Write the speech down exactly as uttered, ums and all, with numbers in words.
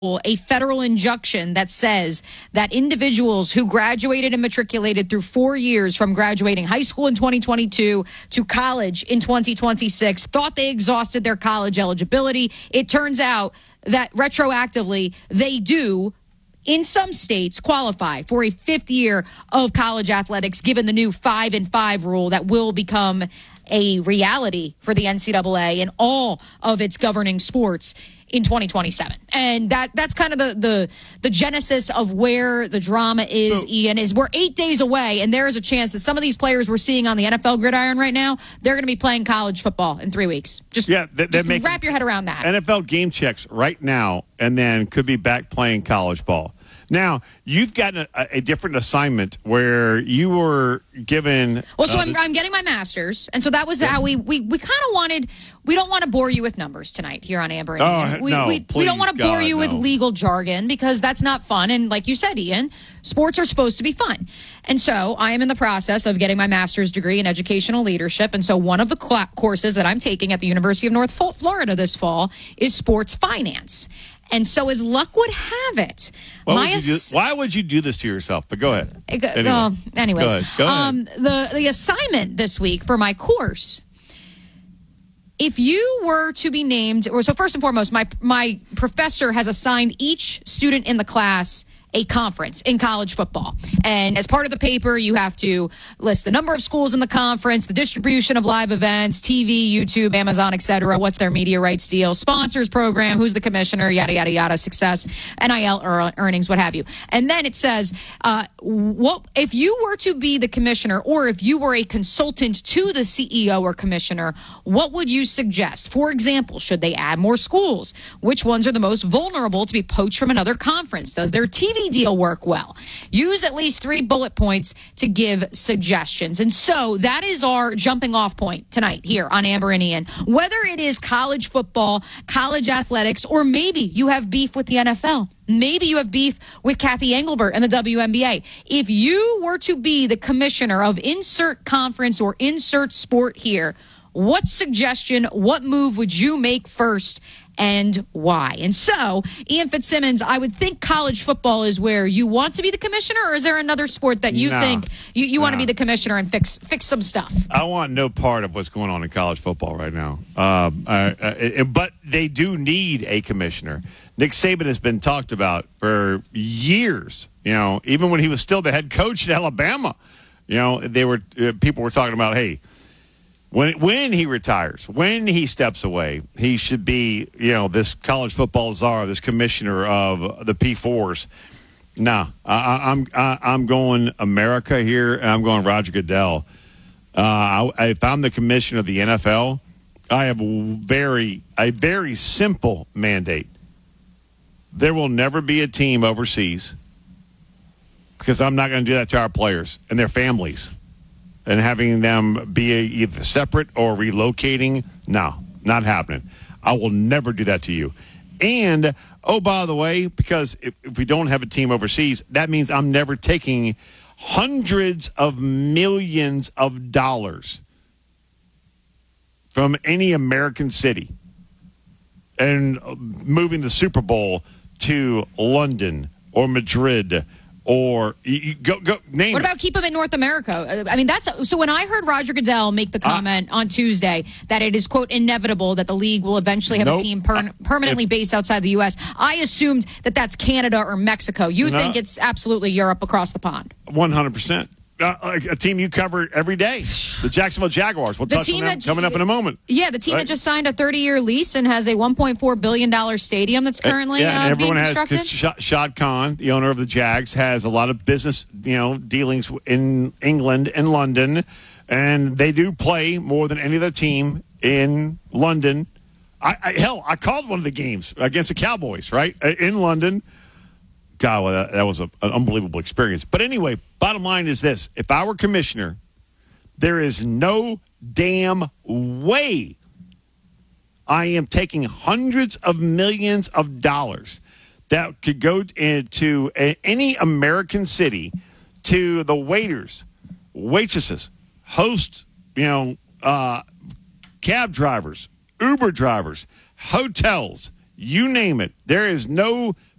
a federal injunction that says that individuals who graduated and matriculated through four years from graduating high school in twenty twenty-two to college in twenty twenty-six thought they exhausted their college eligibility. It turns out that retroactively they do, in some states, qualify for a fifth year of college athletics, given the new five and five rule that will become a reality for the N C double A and all of its governing sports in twenty twenty-seven. And that that's kind of the the, the genesis of where the drama is, so, Ian, is we're eight days away, and there is a chance that some of these players we're seeing on the N F L gridiron right now, they're going to be playing college football in three weeks. Just, yeah, that, that just wrap your head around that. N F L game checks right now, and then could be back playing college ball. Now, you've gotten a, a different assignment where you were given... Well, so uh, I'm, I'm getting my master's, and so that was yeah. how we, we, we kind of wanted... We don't want to bore you with numbers tonight here on Amber and oh, Ian. We, no, we, please, we don't want to bore God, you no. with legal jargon because that's not fun. And like you said, Ian, sports are supposed to be fun. And so I am in the process of getting my master's degree in educational leadership. And so one of the cl- courses that I'm taking at the University of North Florida this fall is sports finance. And so as luck would have it, why my would, ass- do, why would you do this to yourself? But go ahead. It, anyway, uh, anyways, go ahead. Go ahead. Um, the, the assignment this week for my course, if you were to be named, or so first and foremost, my my professor has assigned each student in the class a conference in college football. And as part of the paper, you have to list the number of schools in the conference, the distribution of live events, T V, YouTube, Amazon, et cetera, what's their media rights deal, sponsors program, who's the commissioner, yada, yada, yada, success, N I L er- earnings, what have you. And then it says, uh, what if you were to be the commissioner or if you were a consultant to the C E O or commissioner, what would you suggest? For example, should they add more schools? Which ones are the most vulnerable to be poached from another conference? Does their T V deal work well? Use at least three bullet points to give suggestions. And so that is our jumping off point tonight here on Amber and Ian. Whether it is college football, college athletics, or maybe you have beef with the N F L. Maybe you have beef with Kathy Engelbert and the W N B A. If you were to be the commissioner of insert conference or insert sport here, what suggestion, what move would you make first and why? And so, Ian Fitzsimmons, I would think college football is where you want to be the commissioner, or is there another sport that you no, think you, you no. want to be the commissioner and fix fix some stuff? I want no part of what's going on in college football right now. Um, uh, uh, but they do need a commissioner. Nick Saban has been talked about for years. You know, even when he was still the head coach at Alabama, you know, they were uh, people were talking about, hey, When when he retires, when he steps away, he should be, you know, this college football czar, this commissioner of the P fours. Nah, I, I'm I, I'm going America here, and I'm going Roger Goodell. Uh, I, if I'm the commissioner of the N F L, I have a very a very simple mandate. There will never be a team overseas because I'm not going to do that to our players and their families. And having them be either separate or relocating, no, not happening. I will never do that to you. And, oh, by the way, because if, if we don't have a team overseas, that means I'm never taking hundreds of millions of dollars from any American city and moving the Super Bowl to London or Madrid. Or you, you go go name. What it. about keep them in North America? I mean, that's so. When I heard Roger Goodell make the comment uh, on Tuesday that it is quote inevitable that the league will eventually have nope. a team per- permanently if, based outside the U S, I assumed that that's Canada or Mexico. You no, think it's absolutely Europe across the pond? One hundred percent. Uh, a team you cover every day, the Jacksonville Jaguars. We'll the touch team on them that, coming up in a moment. Yeah, the team right? that just signed a thirty-year lease and has a one point four billion dollars stadium that's currently uh, yeah, and uh, being everyone constructed. Has, Shad Khan, the owner of the Jags, has a lot of business, you know, dealings in England and London, and they do play more than any other team in London. I, I hell, I called one of the games against the Cowboys, right, in London. God, well, that, that was a, an unbelievable experience. But anyway, bottom line is this. If I were commissioner, there is no damn way I am taking hundreds of millions of dollars that could go into a, any American city to the waiters, waitresses, hosts, you know, uh, cab drivers, Uber drivers, hotels, you name it. There is no